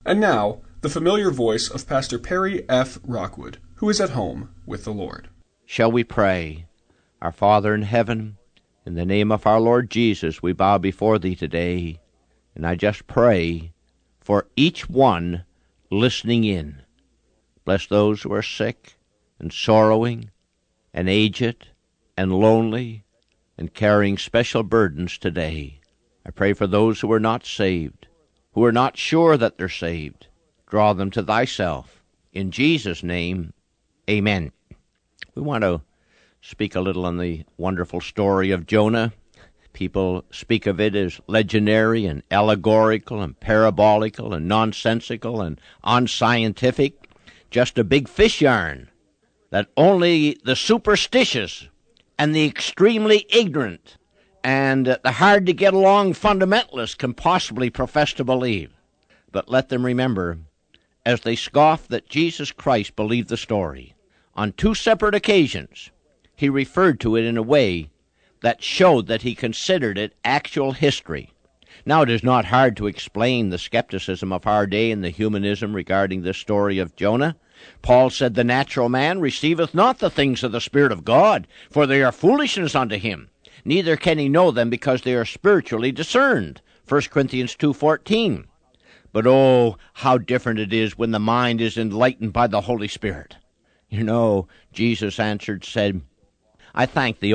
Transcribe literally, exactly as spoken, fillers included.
And now, the familiar voice of Pastor Perry F. Rockwood, who is at home with the Lord. Shall we pray? Our Father in heaven, in the name of our Lord Jesus, we bow before Thee today, and I just pray for each one listening in. Bless those who are sick and sorrowing and aged and lonely and carrying special burdens today. I pray for those who are not saved, who are not sure that they're saved. Draw them to Thyself. In Jesus' name, amen. We want to speak a little on the wonderful story of Jonah. People speak of it as legendary and allegorical and parabolical and nonsensical and unscientific, just a big fish yarn that only the superstitious and the extremely ignorant and the hard-to-get-along fundamentalists can possibly profess to believe. But let them remember, as they scoff, that Jesus Christ believed the story. On two separate occasions, he referred to it in a way that showed that he considered it actual history. Now, it is not hard to explain the skepticism of our day and the humanism regarding this story of Jonah. Paul said, "The natural man receiveth not the things of the Spirit of God, for they are foolishness unto him. Neither can he know them, because they are spiritually discerned." First Corinthians two fourteen. But oh, how different it is when the mind is enlightened by the Holy Spirit. You know, Jesus answered, said, "I thank thee,